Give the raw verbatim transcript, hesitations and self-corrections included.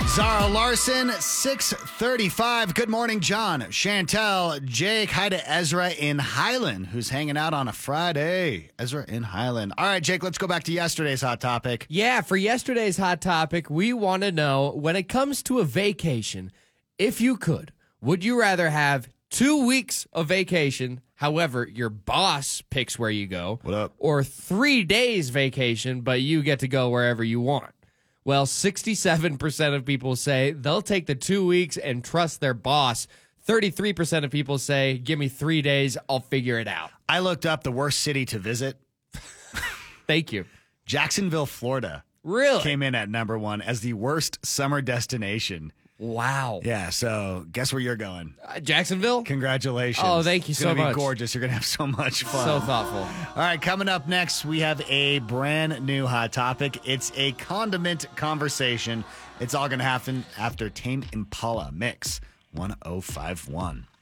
Zara Larson, six thirty-five. Good morning, John, Chantel, Jake. Hi to Ezra in Highland, who's hanging out on a Friday. Ezra in Highland. All right, Jake, let's go back to yesterday's hot topic. Yeah, for yesterday's hot topic, we want to know, when it comes to a vacation, if you could, would you rather have two weeks of vacation, however, your boss picks where you go, What up? or three days vacation, but you get to go wherever you want? Well, sixty-seven percent of people say they'll take the two weeks and trust their boss. thirty-three percent of people say, give me three days, I'll figure it out. I looked up the worst city to visit. Thank you. Jacksonville, Florida. Really? Came in at number one as the worst summer destination. Wow. Yeah, so guess where you're going? Uh, Jacksonville? Congratulations. Oh, thank you it's so gonna much. Be gorgeous. You're going to have so much fun. So thoughtful. All right, coming up next, we have a brand new hot topic. It's a condiment conversation. It's all going to happen after Tame Impala Mix one oh five one.